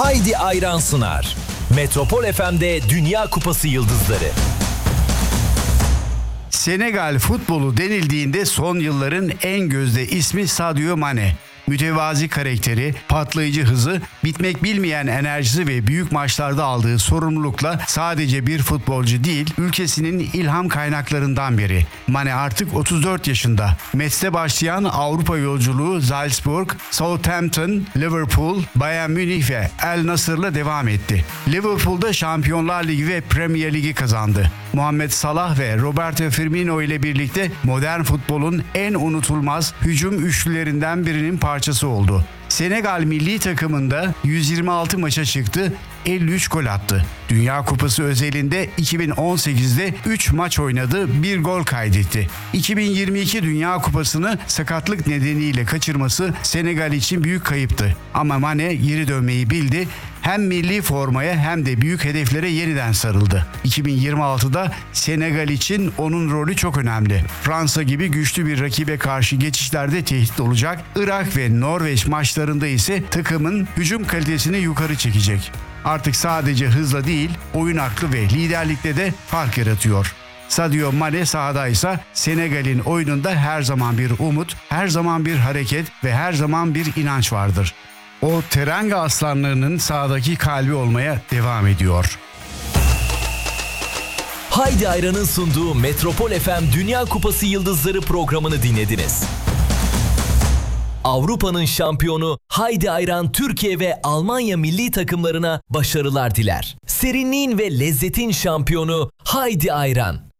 Haydi Ayran sunar. Metropol FM'de Dünya Kupası yıldızları. Senegal futbolu denildiğinde son yılların en gözde ismi Sadio Mane. Mütevazi karakteri, patlayıcı hızı, bitmek bilmeyen enerjisi ve büyük maçlarda aldığı sorumlulukla sadece bir futbolcu değil, ülkesinin ilham kaynaklarından biri. Mane artık 34 yaşında. Met'te başlayan Avrupa yolculuğu Salzburg, Southampton, Liverpool, Bayern Münih ve El Nasır'la devam etti. Liverpool'da Şampiyonlar Ligi ve Premier Ligi kazandı. Muhammed Salah ve Roberto Firmino ile birlikte modern futbolun en unutulmaz hücum üçlülerinden birinin parçası oldu. Senegal milli takımında 126 maça çıktı, 53 gol attı. Dünya Kupası özelinde 2018'de 3 maç oynadı, 1 gol kaydetti. 2022 Dünya Kupası'nı sakatlık nedeniyle kaçırması Senegal için büyük kayıptı. Ama Mane geri dönmeyi bildi. Hem milli formaya hem de büyük hedeflere yeniden sarıldı. 2026'da Senegal için onun rolü çok önemli. Fransa gibi güçlü bir rakibe karşı geçişlerde tehdit olacak. Irak ve Norveç maçlarında ise takımın hücum kalitesini yukarı çekecek. Artık sadece hızla değil, oyun aklı ve liderlikle de fark yaratıyor. Sadio Mane sahadaysa Senegal'in oyununda her zaman bir umut, her zaman bir hareket ve her zaman bir inanç vardır. O Teranga aslanlarının sahadaki kalbi olmaya devam ediyor. Haydi Ayran'ın sunduğu Metropol FM Dünya Kupası Yıldızları programını dinlediniz. Avrupa'nın şampiyonu Haydi Ayran Türkiye ve Almanya milli takımlarına başarılar diler. Serinliğin ve lezzetin şampiyonu Haydi Ayran.